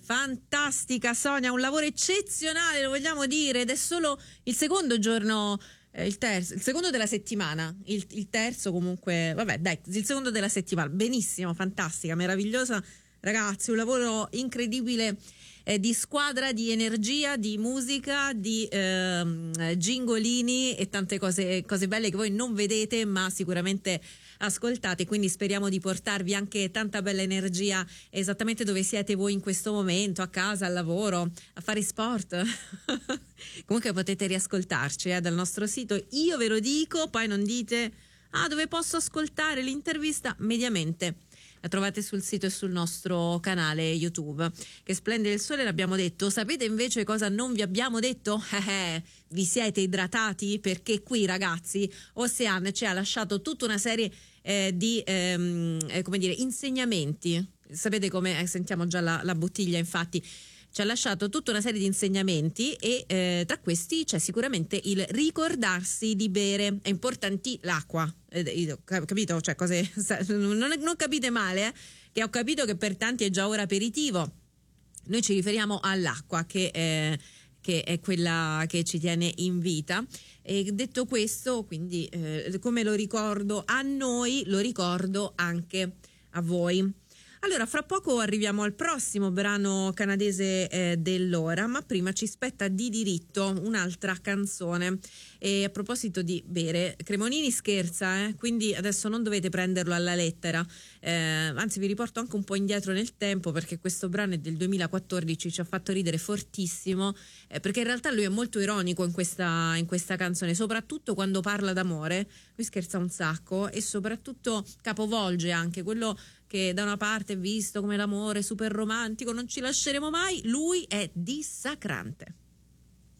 Fantastica Sonia, un lavoro eccezionale, lo vogliamo dire, ed è solo il secondo giorno, il secondo della settimana, il terzo comunque, vabbè dai, il secondo della settimana, benissimo, fantastica, meravigliosa, ragazzi, un lavoro incredibile, di squadra, di energia, di musica, di gingolini e tante cose belle che voi non vedete ma sicuramente ascoltate, quindi speriamo di portarvi anche tanta bella energia esattamente dove siete voi in questo momento, a casa, al lavoro, a fare sport. Comunque potete riascoltarci dal nostro sito, io ve lo dico, poi non dite dove posso ascoltare l'intervista. Mediamente la trovate sul sito e sul nostro canale YouTube. Che splende il sole, l'abbiamo detto. Sapete invece cosa non vi abbiamo detto? Vi siete idratati? Perché qui, ragazzi, Ocean ci ha lasciato tutta una serie di come dire, insegnamenti. Sapete come sentiamo già la bottiglia, infatti ci ha lasciato tutta una serie di insegnamenti e tra questi c'è sicuramente il ricordarsi di bere. È importante l'acqua, capito? Cioè cose non capite male, che ho capito che per tanti è già ora aperitivo. Noi ci riferiamo all'acqua che è quella che ci tiene in vita. E detto questo, quindi come lo ricordo a noi, lo ricordo anche a voi. Allora, fra poco arriviamo al prossimo brano canadese dell'ora, ma prima ci spetta di diritto un'altra canzone. E a proposito di bere, Cremonini scherza, quindi adesso non dovete prenderlo alla lettera, anzi vi riporto anche un po' indietro nel tempo, perché questo brano è del 2014, ci ha fatto ridere fortissimo, perché in realtà lui è molto ironico in questa canzone, soprattutto quando parla d'amore. Lui scherza un sacco e soprattutto capovolge anche quello che da una parte è visto come l'amore super romantico, non ci lasceremo mai, lui è dissacrante.